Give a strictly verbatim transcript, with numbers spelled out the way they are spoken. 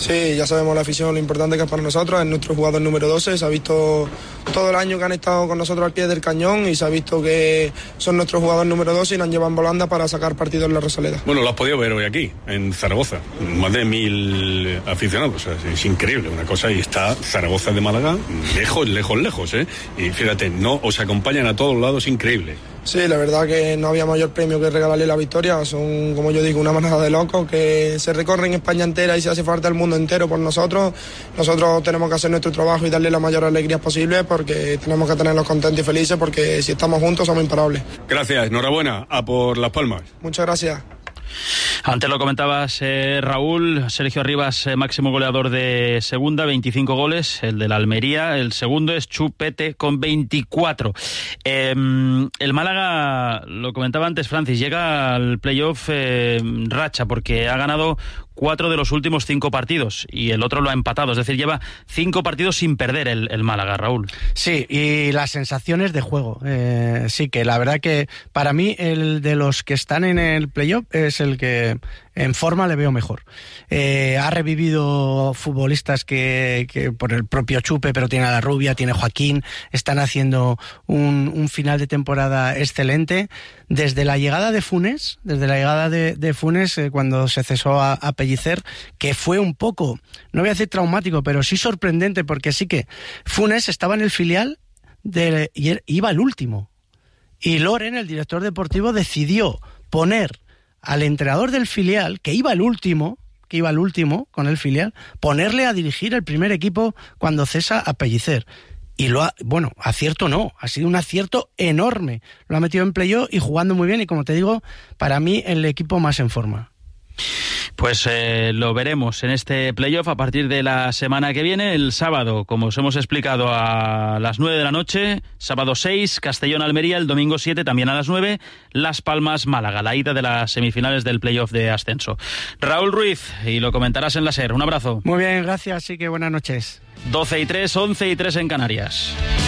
Sí, ya sabemos la afición, lo importante que es para nosotros, es nuestro jugador número doce, se ha visto todo el año que han estado con nosotros al pie del cañón y se ha visto que son nuestro jugador número doce y nos llevan volando para sacar partido en la Rosaleda. Bueno, lo has podido ver hoy aquí, en Zaragoza, más de mil aficionados, o sea, es increíble una cosa, y está Zaragoza de Málaga lejos, lejos, lejos, ¿eh? Y fíjate, no os acompañan a todos lados, increíble. Sí, la verdad que no había mayor premio que regalarle la victoria. Son, como yo digo, una manada de locos que se recorren España entera y se hace falta el mundo entero por nosotros. Nosotros tenemos que hacer nuestro trabajo y darle la mayor alegría posible porque tenemos que tenerlos contentos y felices porque si estamos juntos somos imparables. Gracias, enhorabuena, a por Las Palmas. Muchas gracias. Antes lo comentabas, eh, Raúl, Sergio Rivas, eh, máximo goleador de segunda, veinticinco goles, el de la Almería, el segundo es Chupete con veinticuatro. Eh, el Málaga, lo comentaba antes Francis, llega al playoff eh, racha porque ha ganado cuatro de los últimos cinco partidos y el otro lo ha empatado, es decir, lleva cinco partidos sin perder el, el Málaga, Raúl. Sí, y las sensaciones de juego, eh, sí, que la verdad que para mí el de los que están en el playoff es el que en forma le veo mejor. Eh, ha revivido futbolistas que, que por el propio Chupe, pero tiene a la Rubia, tiene a Joaquín, están haciendo un, un final de temporada excelente. Desde la llegada de Funes, desde la llegada de, de Funes, eh, cuando se cesó a, a Pellicer, que fue un poco, no voy a decir traumático, pero sí sorprendente, porque sí que Funes estaba en el filial de, y iba al último. Y Loren, el director deportivo, decidió poner al entrenador del filial, que iba al último, que iba al último con el filial, ponerle a dirigir el primer equipo cuando cesa a Pellicer. Y lo ha, bueno, acierto no, ha sido un acierto enorme. Lo ha metido en playoff y jugando muy bien y, como te digo, para mí el equipo más en forma. Pues eh, lo veremos en este playoff a partir de la semana que viene, el sábado, como os hemos explicado, a las nueve de la noche, sábado seis, Castellón-Almería, el domingo siete, también a las nueve, Las Palmas-Málaga, la ida de las semifinales del playoff de ascenso. Raúl Ruiz, y lo comentarás en la SER, un abrazo. Muy bien, gracias, sí que buenas noches. doce y tres, once y tres en Canarias.